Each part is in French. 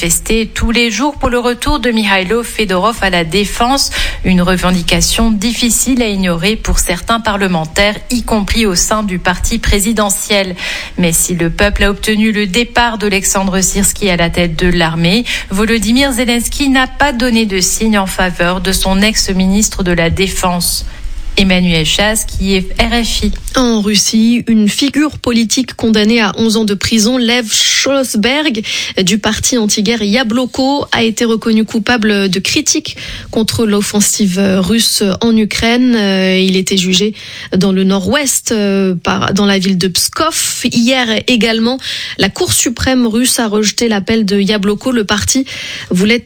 manifester tous les jours pour le retour de Mikhailo Fedorov à la défense. Une revendication difficile à ignorer pour certains parlementaires, y compris au sein du parti présidentiel. Mais si le peuple a obtenu le départ d'Oleksandr Syrski à la tête de l'armée, Volodymyr Zelensky n'a pas donné de signe en faveur de son ex-ministre de la Défense. Emmanuel Chasse, qui est RFI. En Russie, une figure politique condamnée à 11 ans de prison, Lev Schlossberg, du parti anti-guerre Yabloko, a été reconnu coupable de critiques contre l'offensive russe en Ukraine. Il était jugé dans le nord-ouest, dans la ville de Pskov. Hier également, la Cour suprême russe a rejeté l'appel de Yabloko. Le parti voulait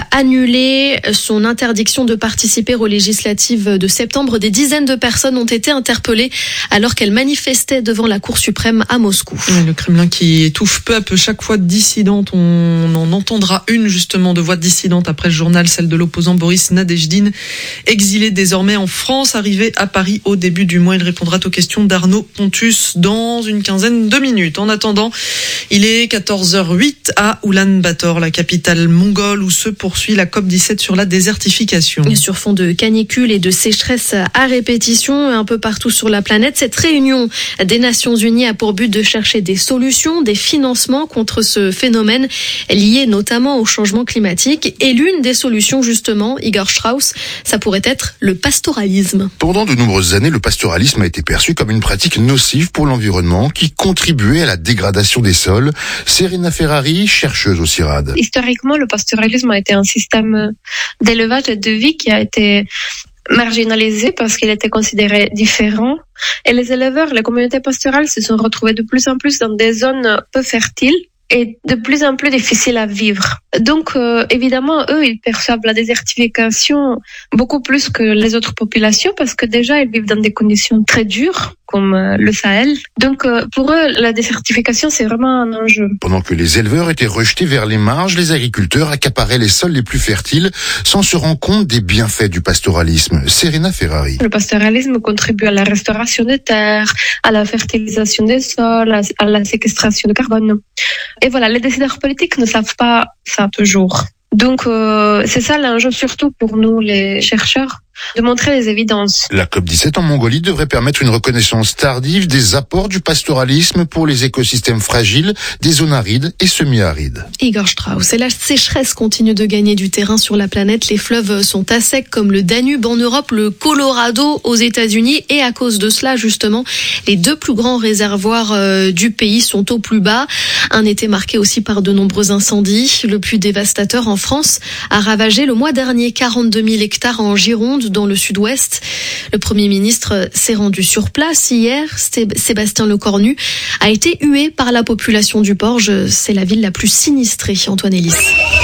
annuler son interdiction de participer aux législatives de septembre. Des dizaines de personnes ont été interpellées alors qu'elles manifestaient devant la Cour suprême à Moscou. Le Kremlin qui étouffe peu à peu chaque voix dissidente. On en entendra une justement de voix dissidente après le journal, celle de l'opposant Boris Nadejdine, exilé désormais en France, arrivé à Paris au début du mois. Il répondra aux questions d'Arnaud Pontus dans une quinzaine de minutes. En attendant, il est 14h08 à Oulan-Bator, la capitale mongole, où se poursuit la COP17 sur la désertification. Et sur fond de canicule et de sécheresse à répétition un peu partout sur la planète, cette réunion des Nations Unies a pour but de chercher des solutions, des financements contre ce phénomène lié notamment au changement climatique. Et l'une des solutions, justement, Igor Strauss, ça pourrait être le pastoralisme. Pendant de nombreuses années, le pastoralisme a été perçu comme une pratique nocive pour l'environnement qui contribuait à la dégradation des sols. Serena Ferrari, chercheuse au CIRAD. Historiquement, le pastoralisme a été un système d'élevage et de vie qui a été marginalisé parce qu'il était considéré différent. Et les éleveurs, les communautés pastorales se sont retrouvées de plus en plus dans des zones peu fertiles et de plus en plus difficiles à vivre. Donc, évidemment, eux, ils perçoivent la désertification beaucoup plus que les autres populations parce que déjà, ils vivent dans des conditions très dures, comme le Sahel. Donc, pour eux, la désertification, c'est vraiment un enjeu. Pendant que les éleveurs étaient rejetés vers les marges, les agriculteurs accaparaient les sols les plus fertiles sans se rendre compte des bienfaits du pastoralisme. Serena Ferrari. Le pastoralisme contribue à la restauration des terres, à la fertilisation des sols, à la séquestration de carbone. Et voilà, les décideurs politiques ne savent pas ça toujours. Donc, c'est ça l'enjeu surtout pour nous, les chercheurs, de montrer les évidences. La COP17 en Mongolie devrait permettre une reconnaissance tardive des apports du pastoralisme pour les écosystèmes fragiles des zones arides et semi-arides. Igor Strauss. Et la sécheresse continue de gagner du terrain sur la planète. Les fleuves sont à sec comme le Danube en Europe, le Colorado aux États-Unis. Et à cause de cela, justement, les deux plus grands réservoirs du pays sont au plus bas. Un été marqué aussi par de nombreux incendies. Le plus dévastateur en France a ravagé le mois dernier 42 000 hectares en Gironde, dans le sud-ouest. Le Premier ministre s'est rendu sur place hier. Sébastien Lecornu a été hué par la population du Porge. C'est la ville la plus sinistrée, Antoine Elis.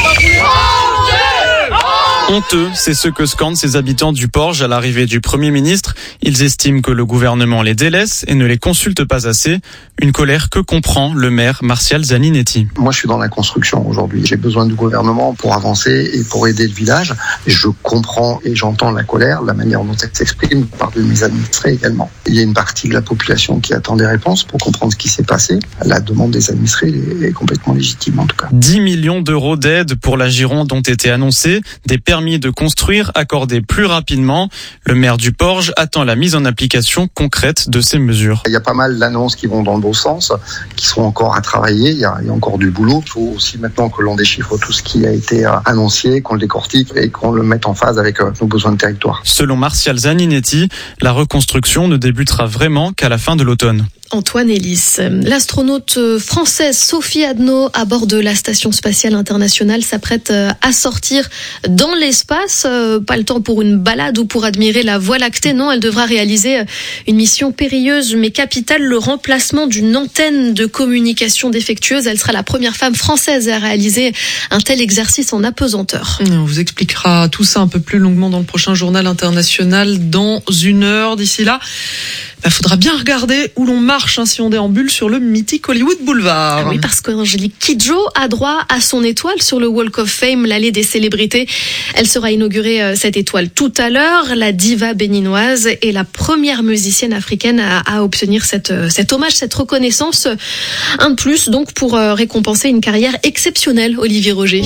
Honteux, c'est ce que scandent ces habitants du Porge à l'arrivée du Premier ministre. Ils estiment que le gouvernement les délaisse et ne les consulte pas assez. Une colère que comprend le maire Martial Zaninetti. Moi, je suis dans la construction aujourd'hui. J'ai besoin du gouvernement pour avancer et pour aider le village. Je comprends et j'entends la colère, la manière dont elle s'exprime par de mes administrés également. Il y a une partie de la population qui attend des réponses pour comprendre ce qui s'est passé. La demande des administrés est complètement légitime en tout cas. 10 millions d'euros d'aide pour la Gironde ont été annoncés. Des permis de construire accordés plus rapidement. Le maire du Porge attend la mise en application concrète de ces mesures. Il y a pas mal d'annonces qui vont dans le bon sens, qui sont encore à travailler. Il y a encore du boulot. Il faut aussi maintenant que l'on déchiffre tout ce qui a été annoncé, qu'on le décortique et qu'on le mette en phase avec nos besoins de territoire. Selon Martial Zaninetti, la reconstruction ne débutera vraiment qu'à la fin de l'automne. Antoine Elis. L'astronaute française Sophie Adno à bord de la Station spatiale internationale s'apprête à sortir dans l'espace. Pas le temps pour une balade ou pour admirer la Voie lactée. Non, elle devra réaliser une mission périlleuse mais capitale, le remplacement d'une antenne de communication défectueuse. Elle sera la première femme française à réaliser un tel exercice en apesanteur. On vous expliquera tout ça un peu plus longuement dans le prochain journal international dans une heure. D'ici là, Faudra bien regarder où l'on marche si on déambule sur le mythique Hollywood Boulevard. Oui, parce qu'Angélique Kidjo a droit à son étoile sur le Walk of Fame, l'allée des célébrités. Elle sera inaugurée, cette étoile, tout à l'heure. La diva béninoise est la première musicienne africaine à obtenir cet hommage, cette reconnaissance. Un de plus, donc, pour récompenser une carrière exceptionnelle, Olivier Roger.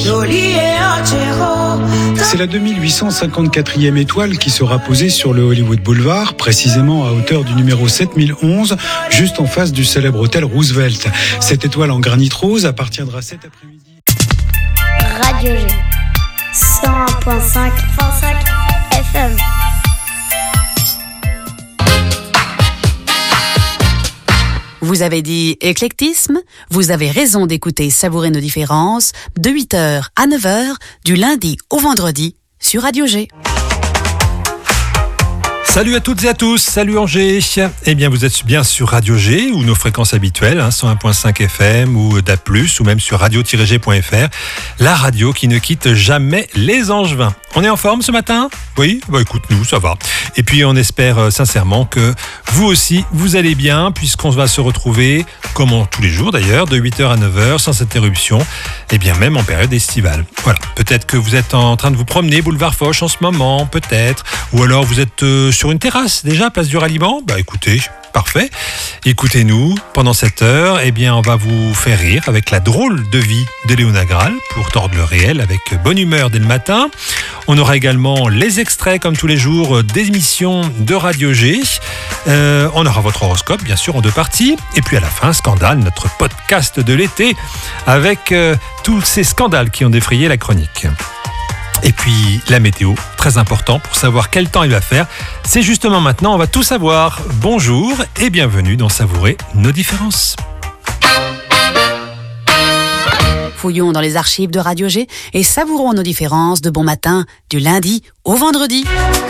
C'est la 2854e étoile qui sera posée sur le Hollywood Boulevard, précisément à hauteur du numéro 7011, juste en face du célèbre hôtel Roosevelt. Cette étoile en granit rose appartiendra cet après-midi. Radio G 101.5 FM. Vous avez dit éclectisme? Vous avez raison d'écouter Savourer nos différences de 8h à 9h du lundi au vendredi sur Radio G. Salut à toutes et à tous, salut Angers. Eh bien, vous êtes bien sur Radio G ou nos fréquences habituelles, 101.5 FM ou DAB+, ou même sur radio-g.fr, la radio qui ne quitte jamais les Angevins. On est en forme ce matin? Oui? Écoute, nous, ça va. Et puis, on espère sincèrement que vous aussi, vous allez bien, puisqu'on va se retrouver, comme tous les jours d'ailleurs, de 8h à 9h, sans interruption, et bien même en période estivale. Voilà. Peut-être que vous êtes en train de vous promener boulevard Foch en ce moment, peut-être. Ou alors vous êtes sur une terrasse déjà, place du Ralliement. Écoutez, parfait. Écoutez-nous pendant cette heure. Eh bien, on va vous faire rire avec la drôle de vie de Léona Graal pour tordre le réel avec bonne humeur dès le matin. On aura également les extraits, comme tous les jours, d'émissions de Radio G. On aura votre horoscope, bien sûr, en 2 parties. Et puis à la fin, Scandale, notre podcast de l'été, avec tous ces scandales qui ont défrayé la chronique. Et puis la météo, très important pour savoir quel temps il va faire. C'est justement maintenant, on va tout savoir. Bonjour et bienvenue dans Savourer nos différences. Fouillons dans les archives de Radio G et savourons nos différences de bon matin du lundi au vendredi.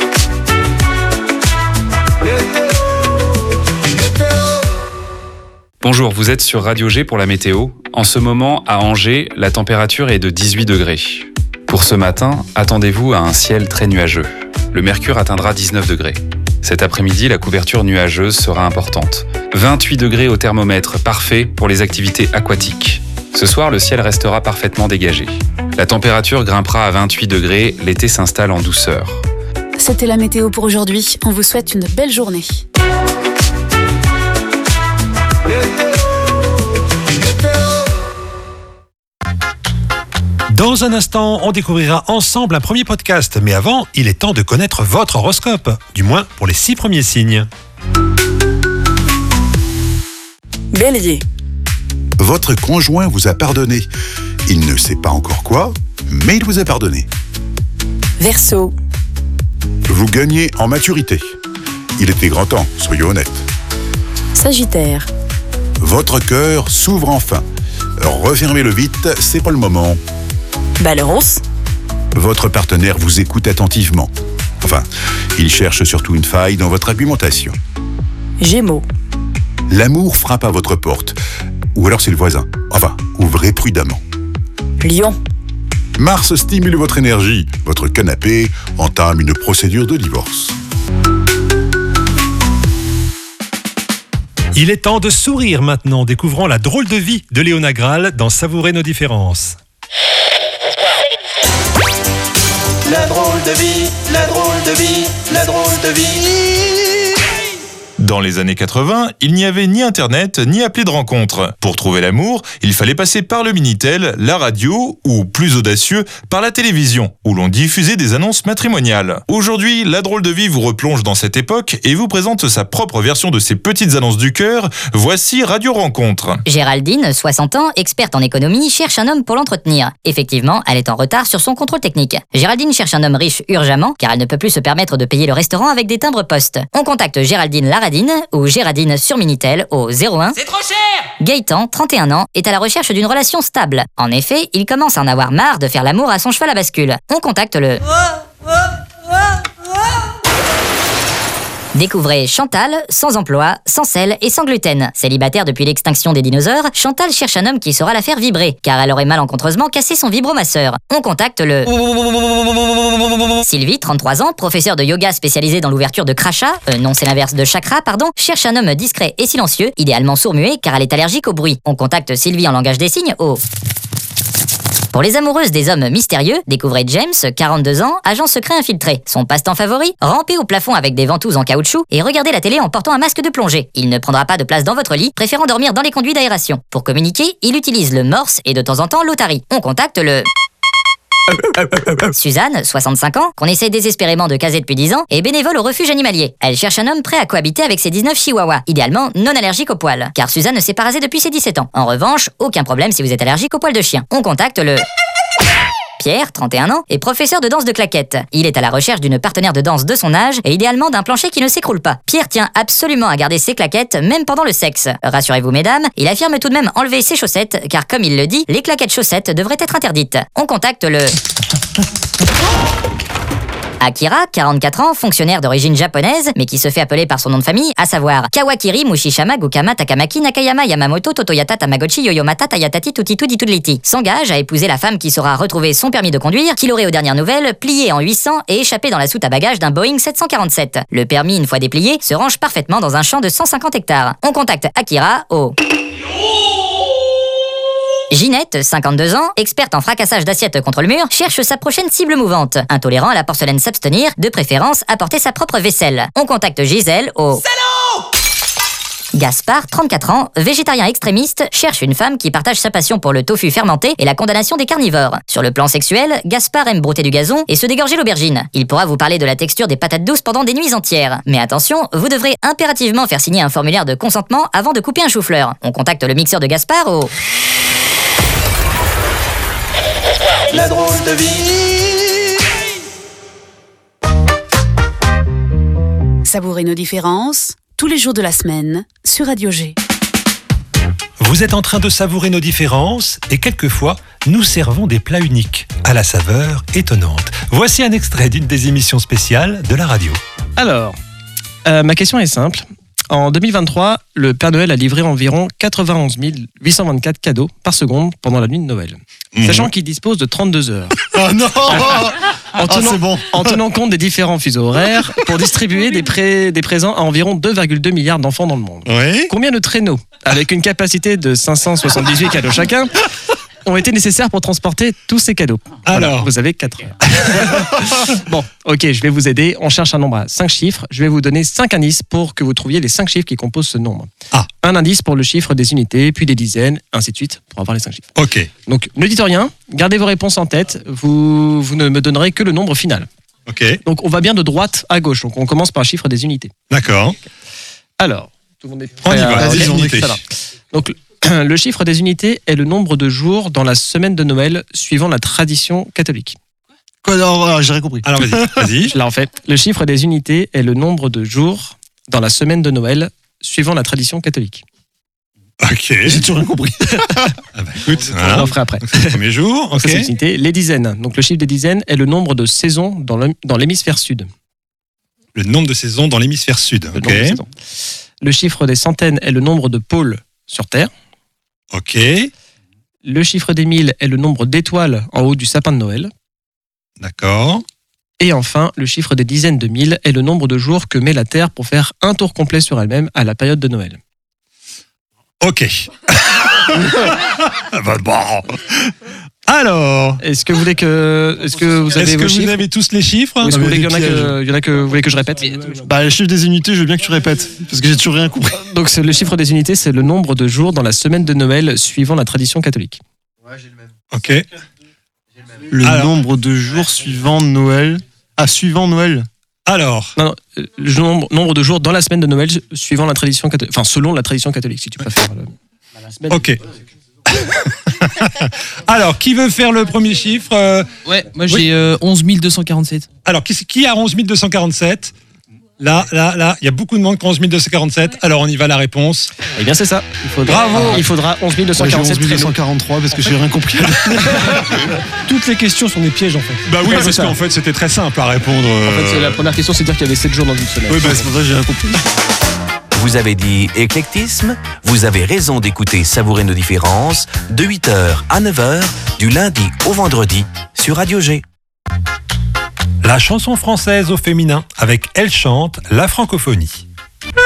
Bonjour, vous êtes sur Radio G pour la météo. En ce moment, à Angers, la température est de 18 degrés. Pour ce matin, attendez-vous à un ciel très nuageux. Le mercure atteindra 19 degrés. Cet après-midi, la couverture nuageuse sera importante. 28 degrés au thermomètre, parfait pour les activités aquatiques. Ce soir, le ciel restera parfaitement dégagé. La température grimpera à 28 degrés, l'été s'installe en douceur. C'était la météo pour aujourd'hui. On vous souhaite une belle journée. Dans un instant, on découvrira ensemble un premier podcast. Mais avant, il est temps de connaître votre horoscope. Du moins pour les 6 premiers signes. Bélier. Votre conjoint vous a pardonné. Il ne sait pas encore quoi, mais il vous a pardonné. Verseau. Vous gagnez en maturité. Il était grand temps, soyons honnêtes. Sagittaire. Votre cœur s'ouvre enfin. Refermez-le vite, c'est pas le moment. Balance. Votre partenaire vous écoute attentivement. Enfin, il cherche surtout une faille dans votre argumentation. Gémeaux. L'amour frappe à votre porte. Ou alors c'est le voisin. Enfin, ouvrez prudemment. Lion. Mars stimule votre énergie. Votre canapé entame une procédure de divorce. Il est temps de sourire maintenant. Découvrons la drôle de vie de Léona Graal dans Savourer nos différences. La drôle de vie, la drôle de vie, la drôle de vie. Dans les années 80, il n'y avait ni Internet, ni appli de rencontre. Pour trouver l'amour, il fallait passer par le Minitel, la radio, ou plus audacieux, par la télévision, où l'on diffusait des annonces matrimoniales. Aujourd'hui, la drôle de vie vous replonge dans cette époque et vous présente sa propre version de ces petites annonces du cœur. Voici Radio Rencontre. Géraldine, 60 ans, experte en économie, cherche un homme pour l'entretenir. Effectivement, elle est en retard sur son contrôle technique. Géraldine cherche un homme riche urgemment, car elle ne peut plus se permettre de payer le restaurant avec des timbres poste. On contacte Géraldine Laradine ou Géraldine sur Minitel au 01. C'est trop cher! Gaëtan, 31 ans, est à la recherche d'une relation stable. En effet, il commence à en avoir marre de faire l'amour à son cheval à bascule. On contacte le... Découvrez Chantal, sans emploi, sans sel et sans gluten. Célibataire depuis l'extinction des dinosaures, Chantal cherche un homme qui saura la faire vibrer, car elle aurait malencontreusement cassé son vibromasseur. On contacte le... Sylvie, 33 ans, professeure de yoga spécialisée dans l'ouverture de crachats, non c'est l'inverse de chakra, pardon, cherche un homme discret et silencieux, idéalement sourd-muet, car elle est allergique au bruit. On contacte Sylvie en langage des signes au... Pour les amoureuses des hommes mystérieux, découvrez James, 42 ans, agent secret infiltré. Son passe-temps favori, ramper au plafond avec des ventouses en caoutchouc et regarder la télé en portant un masque de plongée. Il ne prendra pas de place dans votre lit, préférant dormir dans les conduits d'aération. Pour communiquer, il utilise le morse et de temps en temps l'otarie. On contacte le... Suzanne, 65 ans, qu'on essaie désespérément de caser depuis 10 ans, est bénévole au refuge animalier. Elle cherche un homme prêt à cohabiter avec ses 19 chihuahuas, idéalement non allergique aux poils, car Suzanne ne s'est pas rasée depuis ses 17 ans. En revanche, aucun problème si vous êtes allergique aux poils de chien. On contacte le... Pierre, 31 ans, est professeur de danse de claquettes. Il est à la recherche d'une partenaire de danse de son âge et idéalement d'un plancher qui ne s'écroule pas. Pierre tient absolument à garder ses claquettes, même pendant le sexe. Rassurez-vous mesdames, il affirme tout de même enlever ses chaussettes, car comme il le dit, les claquettes chaussettes devraient être interdites. On contacte le... Akira, 44 ans, fonctionnaire d'origine japonaise, mais qui se fait appeler par son nom de famille, à savoir Kawakiri Mushishama Gukama Takamaki Nakayama Yamamoto Totoyata Tamagotchi Yoyomata Tayatati Tutitu Ditudliti, s'engage à épouser la femme qui saura retrouver son permis de conduire, qu'il aurait aux dernières nouvelles plié en 800 et échappé dans la soute à bagages d'un Boeing 747. Le permis, une fois déplié, se range parfaitement dans un champ de 150 hectares. On contacte Akira au... Ginette, 52 ans, experte en fracassage d'assiettes contre le mur, cherche sa prochaine cible mouvante. Intolérant à la porcelaine s'abstenir, de préférence apporter sa propre vaisselle. On contacte Gisèle au... Salaud ! Gaspard, 34 ans, végétarien extrémiste, cherche une femme qui partage sa passion pour le tofu fermenté et la condamnation des carnivores. Sur le plan sexuel, Gaspard aime brouter du gazon et se dégorger l'aubergine. Il pourra vous parler de la texture des patates douces pendant des nuits entières. Mais attention, vous devrez impérativement faire signer un formulaire de consentement avant de couper un chou-fleur. On contacte le mixeur de Gaspard au... La drôle de vie. Savourez nos différences tous les jours de la semaine sur Radio G. Vous êtes en train de savourer nos différences et quelquefois, nous servons des plats uniques, à la saveur étonnante. Voici un extrait d'une des émissions spéciales de la radio. Alors, ma question est simple. En 2023, le Père Noël a livré environ 91 824 cadeaux par seconde pendant la nuit de Noël. Sachant qu'il dispose de 32 heures. Oh non c'est bon. En tenant compte des différents fuseaux horaires pour distribuer des présents à environ 2,2 milliards d'enfants dans le monde. Oui. Combien de traîneaux, avec une capacité de 578 cadeaux chacun, ont été nécessaires pour transporter tous ces cadeaux? Alors, voilà, vous avez 4 heures. Bon, ok, je vais vous aider. On cherche un nombre à 5 chiffres. Je vais vous donner 5 indices pour que vous trouviez les 5 chiffres qui composent ce nombre. Un indice pour le chiffre des unités, puis des dizaines, ainsi de suite, pour avoir les 5 chiffres. Ok. Donc, ne dites rien, gardez vos réponses en tête. Vous ne me donnerez que le nombre final. Ok. Donc, on va bien de droite à gauche. Donc, on commence par le chiffre des unités. D'accord. Alors, tout le monde est prêt? On y va. Vas-y, unités. Donc, le chiffre des unités est le nombre de jours dans la semaine de Noël suivant la tradition catholique. Quoi, alors, j'ai rien compris. Alors vas-y. Je la refais. Le chiffre des unités est le nombre de jours dans la semaine de Noël suivant la tradition catholique. Ok. J'ai toujours rien compris. Écoute, je le referai après. Premier jour, ok. Ça, c'est les unités. Les dizaines. Donc le chiffre des dizaines est le nombre de saisons dans l'hémisphère sud. Le nombre de saisons dans l'hémisphère sud. Ok. Le chiffre des centaines est le nombre de pôles sur Terre. Ok. Le chiffre des 1000 est le nombre d'étoiles en haut du sapin de Noël. D'accord. Et enfin, le chiffre des dizaines de mille est le nombre de jours que met la Terre pour faire un tour complet sur elle-même à la période de Noël. Ok. Bon. Alors, est-ce que vous voulez que vous avez tous les chiffres? Ou est-ce que vous voulez qu'il y en a que vous voulez que je répète? Le chiffre des unités, je veux bien que tu répètes parce que j'ai toujours rien compris. Donc le chiffre des unités, c'est le nombre de jours dans la semaine de Noël suivant la tradition catholique. Ouais, j'ai le même. Ok. Le nombre de jours suivant Noël. Suivant Noël. Alors. Non, le nombre de jours dans la semaine de Noël suivant la tradition catholique. Enfin, selon la tradition catholique, si tu préfères. La semaine. Ok. Alors, qui veut faire le premier chiffre? Ouais, moi j'ai 11 247. Alors, qui a 11 247? Là, il y a beaucoup de monde qui ont 11 247. Alors, on y va, la réponse. Eh bien, c'est ça. Bravo. Il faudra 11 247. 11 243 parce que j'ai rien compris. Toutes les questions sont des pièges en fait. Bah oui, Ouais, parce c'est ça. qu'en fait, c'était très simple à répondre. En fait, la première question, c'est de dire qu'il y avait 7 jours dans une semaine. Oui, bah, c'est pour ça que j'ai rien compris. Vous avez dit éclectisme, vous avez raison d'écouter Savourer nos différences de 8h à 9h du lundi au vendredi sur Radio G. La chanson française au féminin avec Elle chante la francophonie.